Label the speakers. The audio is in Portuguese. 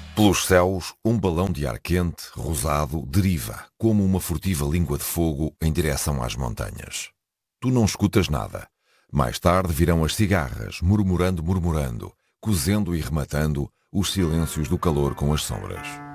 Speaker 1: Pelos céus, um balão de ar quente, rosado, deriva, como uma furtiva língua de fogo, em direção às montanhas. Tu não escutas nada. Mais tarde virão as cigarras, murmurando, cozendo e rematando os silêncios do calor com as sombras.